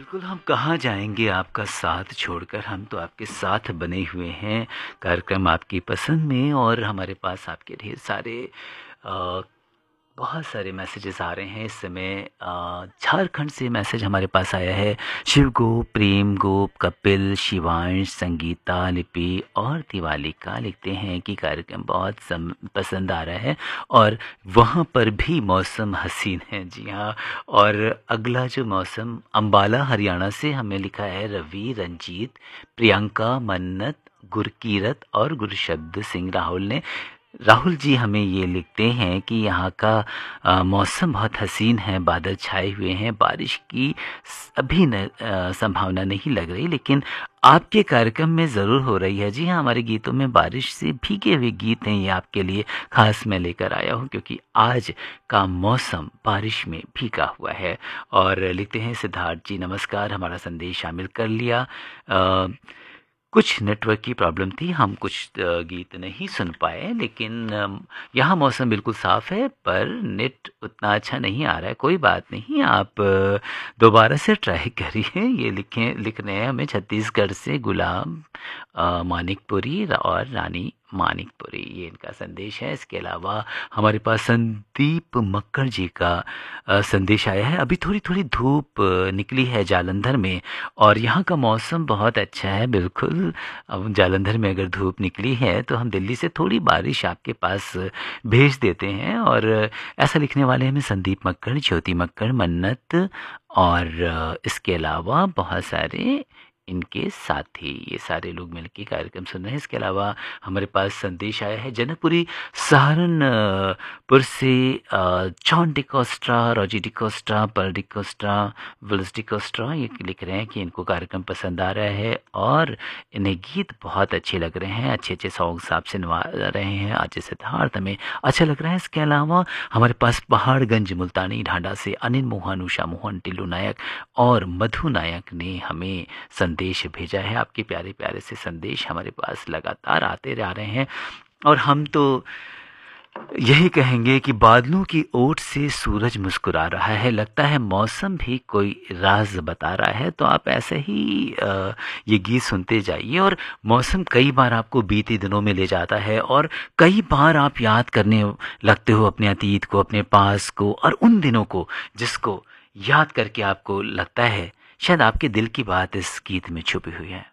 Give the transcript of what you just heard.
बिल्कुल, हम कहाँ जाएँगे आपका साथ छोड़कर, हम तो आपके साथ बने हुए हैं, कार्यक्रम आपकी पसंद में और हमारे पास आपके ढेर सारे अ, बहुत सारे मैसेजेस आ रहे हैं इस समय। झारखंड से मैसेज हमारे पास आया है। शिवगोप, प्रेम गोप, कपिल, शिवांश, संगीता, लिपि और दिवालिका लिखते हैं कि कार्यक्रम बहुत पसंद आ रहा है और वहाँ पर भी मौसम हसीन है। जी हाँ। और अगला जो मौसम अम्बाला हरियाणा से हमें लिखा है रवि, रंजीत, प्रियंका, मन्नत, गुरकीरत और गुरशब्द सिंह राहुल ने। राहुल जी हमें ये लिखते हैं कि यहाँ का मौसम बहुत हसीन है, बादल छाए हुए हैं, बारिश की अभी संभावना नहीं लग रही, लेकिन आपके कार्यक्रम में ज़रूर हो रही है। जी हाँ, हमारे गीतों में बारिश से भीगे हुए गीत हैं, ये आपके लिए खास मैं लेकर आया हूँ क्योंकि आज का मौसम बारिश में भीगा हुआ है। और लिखते हैं सिद्धार्थ जी, नमस्कार, हमारा संदेश शामिल कर लिया। कुछ नेटवर्क की प्रॉब्लम थी, हम कुछ गीत नहीं सुन पाए, लेकिन यहाँ मौसम बिल्कुल साफ़ है पर नेट उतना अच्छा नहीं आ रहा है। कोई बात नहीं, आप दोबारा से ट्राई करिए। ये लिख रहे हैं हमें छत्तीसगढ़ से गुलाम मानिकपुरी और रानी मानिकपुरी, ये इनका संदेश है। इसके अलावा हमारे पास संदीप मक्कड़ जी का संदेश आया है। अभी थोड़ी थोड़ी धूप निकली है जालंधर में और यहाँ का मौसम बहुत अच्छा है। बिल्कुल, अब जालंधर में अगर धूप निकली है तो हम दिल्ली से थोड़ी बारिश आपके पास भेज देते हैं। और ऐसा लिखने वाले हमें संदीप मक्कड़, ज्योति मक्कड़, मन्नत और इसके अलावा बहुत सारे इनके साथी, ये सारे लोग मिलकर कार्यक्रम सुन रहे हैं। इसके अलावा हमारे पास संदेश आया है जनकपुरी सहारनपुर से जॉन डिकोस्ट्रा, रॉजी डिकोस्ट्रा, पर डिकोस्ट्रा, विल्स डिकोस्ट्रा, ये लिख रहे हैं कि इनको कार्यक्रम पसंद आ रहा है और इन्हें गीत बहुत अच्छे लग रहे हैं, अच्छे अच्छे सॉन्ग्स आपसे नवा रहे हैं। आज सिद्धार्थ हमें अच्छा लग रहा है। इसके अलावा हमारे पास पहाड़गंज मुल्तानी ढांडा से अनिल मोहन, उषा मोहन, टिल्लू नायक और मधु नायक ने हमें संदेश भेजा है। आपके प्यारे प्यारे से संदेश हमारे पास लगातार आते जा रहे हैं और हम तो यही कहेंगे कि बादलों की ओट से सूरज मुस्कुरा रहा है, लगता है मौसम भी कोई राज बता रहा है। तो आप ऐसे ही ये गीत सुनते जाइए और मौसम कई बार आपको बीते दिनों में ले जाता है और कई बार आप याद करने लगते हो अपने अतीत को, अपने पास को और उन दिनों को जिसको याद करके आपको लगता है शायद आपके दिल की बात इस गीत में छुपी हुई है।